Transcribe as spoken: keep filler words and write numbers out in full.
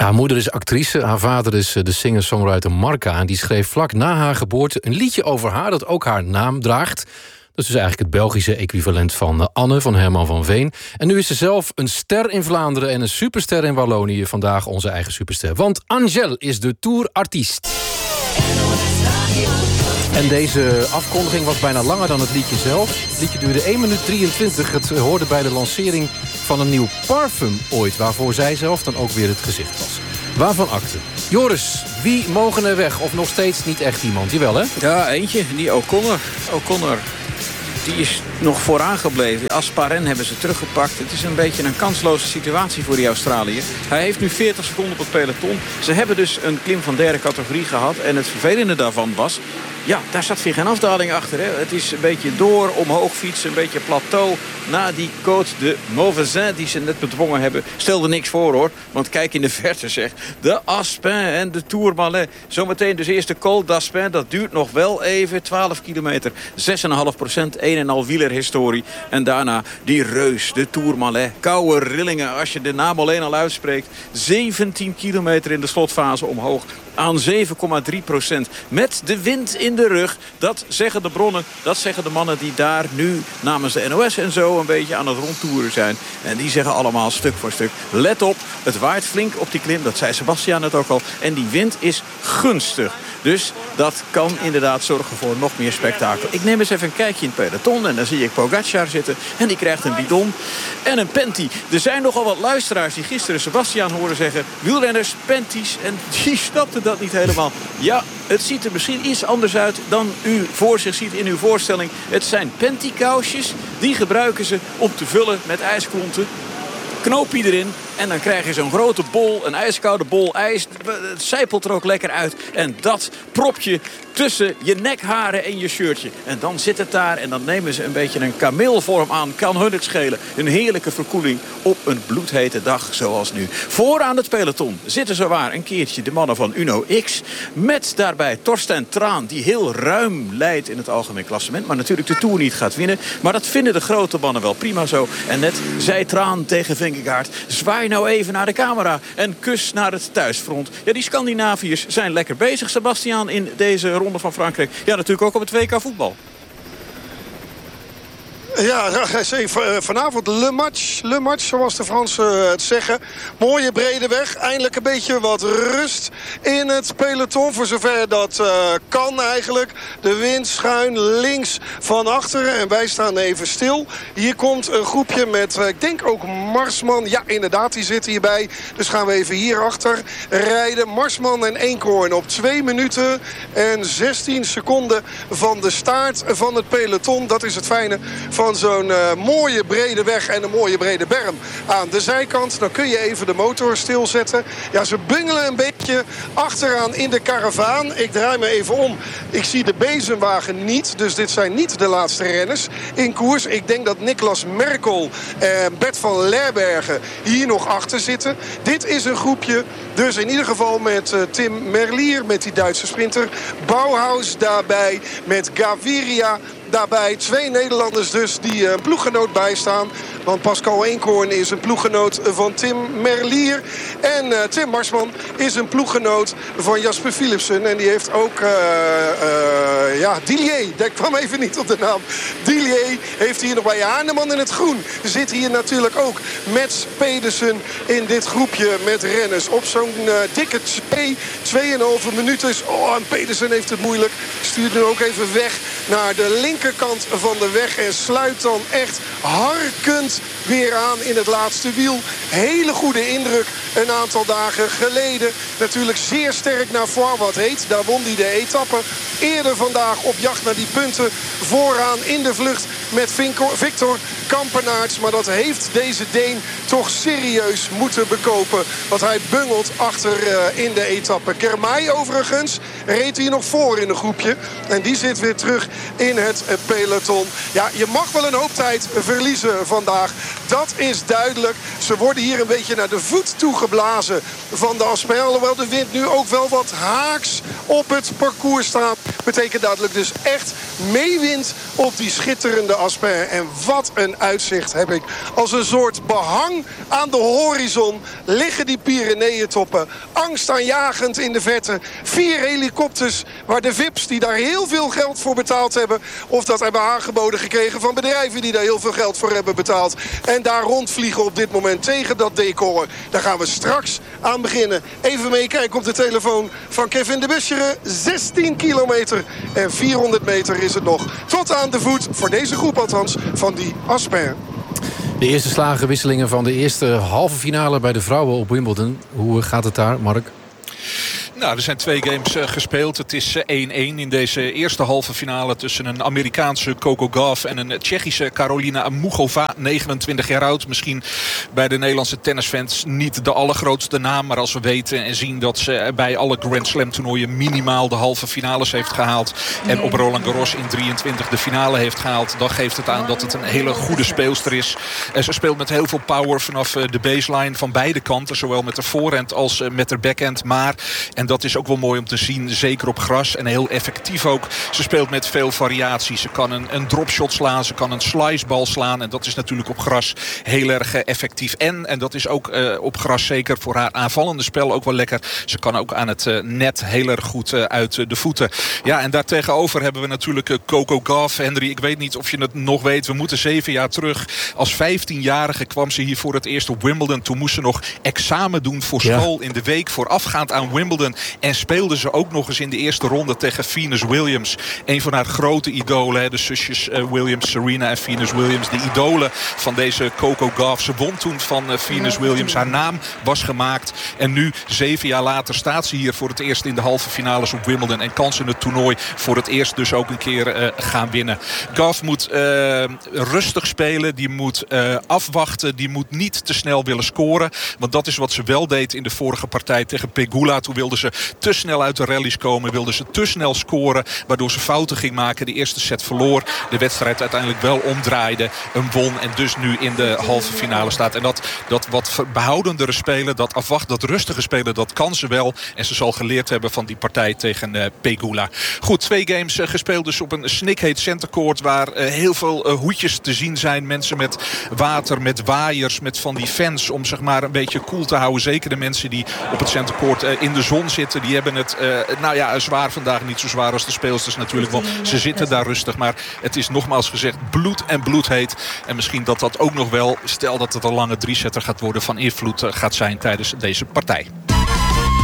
Haar moeder is actrice, haar vader is de singer-songwriter Marca. En die schreef vlak na haar geboorte een liedje over haar dat ook haar naam draagt. Dat is dus eigenlijk het Belgische equivalent van Anne van Herman van Veen. En nu is ze zelf een ster in Vlaanderen en een superster in Wallonië. Vandaag onze eigen superster. Want Angèle is de tourartiest. En deze afkondiging was bijna langer dan het liedje zelf. Het liedje duurde één minuut drieëntwintig. Het hoorde bij de lancering van een nieuw parfum ooit, waarvoor zij zelf dan ook weer het gezicht was. Waarvan akte? Joris, wie mogen er weg? Of nog steeds niet echt iemand? Jawel, hè? Ja, eentje. Die O'Connor. O'Connor. Die is nog vooraan gebleven. Asparen hebben ze teruggepakt. Het is een beetje een kansloze situatie voor die Australiër. Hij heeft nu veertig seconden op het peloton. Ze hebben dus een klim van derde categorie gehad. En het vervelende daarvan was... ja, daar zat weer geen afdaling achter. Hè. Het is een beetje door, omhoog fietsen, een beetje plateau. Na die Côte de Mauvesin die ze net bedwongen hebben, stelde niks voor, hoor. Want kijk in de verte, zeg. De Aspin en de Tourmalet. Zometeen dus eerst de Col d'Aspin. Dat duurt nog wel even. twaalf kilometer, zes komma vijf procent, een en al wielerhistorie. En daarna die reus, de Tourmalet. Koude rillingen als je de naam alleen al uitspreekt. zeventien kilometer in de slotfase omhoog. Aan zeven komma drie procent. Met de wind in de rug. Dat zeggen de bronnen. Dat zeggen de mannen die daar nu namens de N O S en zo een beetje aan het rondtoeren zijn. En die zeggen allemaal stuk voor stuk. Let op, het waait flink op die klim. Dat zei Sebastian het ook al. En die wind is gunstig. Dus dat kan inderdaad zorgen voor nog meer spektakel. Ik neem eens even een kijkje in het peloton. En dan zie ik Pogacar zitten. En die krijgt een bidon en een penty. Er zijn nogal wat luisteraars die gisteren Sebastian horen zeggen... wielrenners, penties. En die snapten dat niet helemaal. Ja, het ziet er misschien iets anders uit dan u voor zich ziet in uw voorstelling. Het zijn pentykousjes. Die gebruiken ze om te vullen met ijsklonten. Knoop je erin en dan krijg je zo'n grote bol, een ijskoude bol ijs. Het sijpelt er ook lekker uit. En dat prop je tussen je nekharen en je shirtje. En dan zit het daar en dan nemen ze een beetje een kameelvorm aan. Kan hun het schelen. Een heerlijke verkoeling op een bloedhete dag zoals nu. Vooraan het peloton zitten zowaar een keertje de mannen van Uno X. Met daarbij Torsten Traan, die heel ruim leidt in het algemeen klassement. Maar natuurlijk de Tour niet gaat winnen. Maar dat vinden de grote mannen wel prima zo. En net zei Traan tegen Vingegaard: zwaai nou even naar de camera en kus naar het thuisfront. Ja, die Scandinaviërs zijn lekker bezig, Sebastian, in deze ronde van Frankrijk. Ja, natuurlijk ook op het W K voetbal. Ja, vanavond Le Match, Le Match, zoals de Fransen het zeggen. Mooie brede weg, eindelijk een beetje wat rust in het peloton. Voor zover dat uh, kan eigenlijk. De wind schuin links van achteren en wij staan even stil. Hier komt een groepje met, uh, ik denk ook Marsman. Ja, inderdaad, die zitten hierbij. Dus gaan we even hierachter rijden. Marsman en Eenkhoorn op twee minuten en zestien seconden van de staart van het peloton. Dat is het fijne van zo'n uh, mooie brede weg en een mooie brede berm aan de zijkant. Dan kun je even de motor stilzetten. Ja, ze bungelen een beetje achteraan in de karavaan. Ik draai me even om. Ik zie de bezemwagen niet. Dus dit zijn niet de laatste renners in koers. Ik denk dat Niklas Merkel en Bert van Lerbergen hier nog achter zitten. Dit is een groepje. Dus in ieder geval met uh, Tim Merlier, met die Duitse sprinter. Bauhaus daarbij, met Gaviria daarbij. Twee Nederlanders dus die een ploeggenoot bijstaan. Want Pascal Eenkhoorn is een ploeggenoot van Tim Merlier. En uh, Tim Marsman is een ploeggenoot van Jasper Philipsen. En die heeft ook... Uh, uh, ja, Dillier. Ik kwam even niet op de naam. Dillier heeft hier nog bij. Ja, en de man in het groen zit hier natuurlijk ook met Pedersen in dit groepje met renners. Op zo'n uh, dikke twee, tweeënhalve minuten. Oh, en Pedersen heeft het moeilijk. Stuurt nu ook even weg naar de linkerkant van de weg. En sluit dan echt harkend weer aan in het laatste wiel. Hele goede indruk een aantal dagen geleden. Natuurlijk zeer sterk naar Foix wat heet. Daar won hij de etappe. Eerder vandaag op jacht naar die punten vooraan in de vlucht met Victor Kampenaerts. Maar dat heeft deze Deen toch serieus moeten bekopen. Want hij bungelt achter uh, in de etappe. Kermay overigens reed hier nog voor in een groepje. En die zit weer terug in het uh, peloton. Ja, je mag wel een hoop tijd verliezen vandaag. Dat is duidelijk. Ze worden hier een beetje naar de voet toegeblazen van de Aspin. Alhoewel de wind nu ook wel wat haaks op het parcours staat. Betekent duidelijk dus echt meewint op die schitterende Aspin. En wat een uitzicht heb ik. Als een soort behang aan de horizon liggen die Pyreneeëntoppen. Angstaanjagend in de verte. Vier helikopters waar de V I P's die daar heel veel geld voor betaald hebben, of dat hebben aangeboden gekregen van bedrijven die daar heel veel geld voor hebben betaald. En daar rondvliegen op dit moment tegen dat decor. Daar gaan we straks aan beginnen. Even meekijken op de telefoon van Kevin de Buschere. zestien kilometer en vierhonderd meter is het nog. Tot aan de voet, voor deze groep althans, van die Aspin. De eerste slagenwisselingen van de eerste halve finale bij de vrouwen op Wimbledon. Hoe gaat het daar, Mark? Nou, er zijn twee games uh, gespeeld. Het is één-één uh, in deze eerste halve finale tussen een Amerikaanse Coco Gauff en een Tsjechische Karolina Muchova, negenentwintig jaar oud. Misschien bij de Nederlandse tennisfans niet de allergrootste naam, maar als we weten en zien dat ze bij alle Grand Slam toernooien minimaal de halve finales heeft gehaald en op Roland Garros in drieëntwintig de finale heeft gehaald, dan geeft het aan dat het een hele goede speelster is. En ze speelt met heel veel power vanaf uh, de baseline van beide kanten, zowel met de voorhand als uh, met de backhand. Maar, en dat is ook wel mooi om te zien, zeker op gras en heel effectief ook. Ze speelt met veel variatie. Ze kan een, een dropshot slaan, ze kan een slicebal slaan en dat is natuurlijk op gras heel erg uh, effectief. En, en dat is ook uh, op gras zeker voor haar aanvallende spel ook wel lekker. Ze kan ook aan het uh, net heel erg goed uh, uit uh, de voeten. Ja, en daartegenover hebben we natuurlijk uh, Coco Gauff. Henry, ik weet niet of je het nog weet. We moeten zeven jaar terug. Als vijftienjarige kwam ze hier voor het eerst op Wimbledon. Toen moest ze nog examen doen voor school ja. in de week voorafgaand aan Wimbledon. En speelde ze ook nog eens in de eerste ronde tegen Venus Williams. Een van haar grote idolen. Hè, de zusjes uh, Williams, Serena en Venus Williams. De idolen van deze Coco Gauff. Ze won toen van uh, Venus Williams. Haar naam was gemaakt. En nu, zeven jaar later, staat ze hier voor het eerst in de halve finales op Wimbledon. En kan ze het toernooi voor het eerst dus ook een keer uh, gaan winnen. Gauff moet uh, rustig spelen. Die moet uh, afwachten. Die moet niet te snel willen scoren. Want dat is wat ze wel deed in de vorige partij tegen Pegula. Toen wilde ze te snel uit de rallies komen. Wilde ze te snel scoren. Waardoor ze fouten ging maken. De eerste set verloor. De wedstrijd uiteindelijk wel omdraaide. Een won. En dus nu in de halve finale staat. En dat, dat wat behoudendere spelen. Dat afwacht, dat rustige spelen. Dat kan ze wel. En ze zal geleerd hebben van die partij tegen uh, Pegula. Goed, twee games uh, gespeeld dus op een snikheet centercourt. Waar uh, heel veel uh, hoedjes te zien zijn. Mensen met water, met waaiers. Met van die fans om zeg maar een beetje koel te houden. Zeker de mensen die op het centercourt uh, in de zon zitten. Die hebben het, uh, nou ja, zwaar vandaag. Niet zo zwaar als de speelsters natuurlijk. Want ze zitten daar rustig. Maar het is nogmaals gezegd bloed en bloedheet. En misschien dat dat ook nog wel, stel dat het een lange drie-setter gaat worden, van invloed uh, gaat zijn tijdens deze partij.